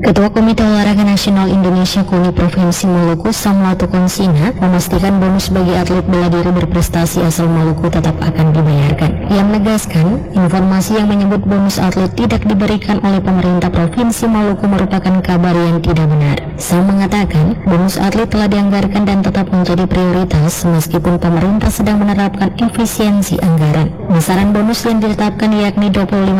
Ketua Komite Olahraga Nasional Indonesia KONI Provinsi Maluku, Samlatu Konsina, memastikan bonus bagi atlet bela diri berprestasi asal Maluku tetap akan dibayarkan. Ia menegaskan, informasi yang menyebut bonus atlet tidak diberikan oleh pemerintah Provinsi Maluku merupakan kabar yang tidak benar. Sam mengatakan, bonus atlet telah dianggarkan dan tetap menjadi prioritas meskipun pemerintah sedang menerapkan efisiensi anggaran. Besaran bonus yang ditetapkan yakni 25